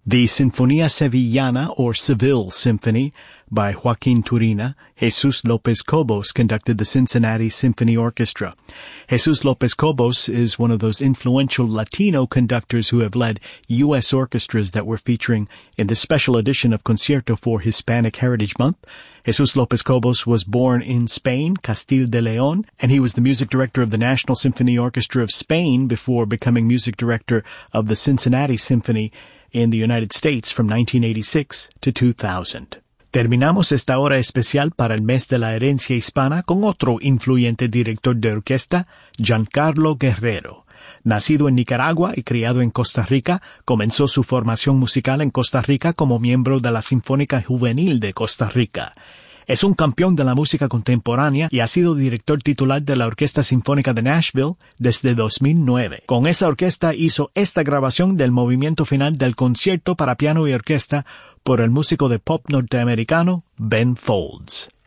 The Sinfonía Sevillana, or Seville Symphony, by Joaquin Turina. Jesus Lopez Cobos conducted the Cincinnati Symphony Orchestra. Jesus Lopez Cobos is one of those influential Latino conductors who have led U.S. orchestras that we're featuring in this special edition of Concierto for Hispanic Heritage Month. Jesus Lopez Cobos was born in Spain, Castile de Leon, and he was the music director of the National Symphony Orchestra of Spain before becoming music director of the Cincinnati Symphony in the United States from 1986 to 2000. Terminamos esta hora especial para el mes de la herencia hispana con otro influyente director de orquesta, Giancarlo Guerrero. Nacido en Nicaragua y criado en Costa Rica, comenzó su formación musical en Costa Rica como miembro de la Sinfónica Juvenil de Costa Rica. Es un campeón de la música contemporánea y ha sido director titular de la Orquesta Sinfónica de Nashville desde 2009. Con esa orquesta hizo esta grabación del movimiento final del concierto para piano y orquesta por el músico de pop norteamericano Ben Folds.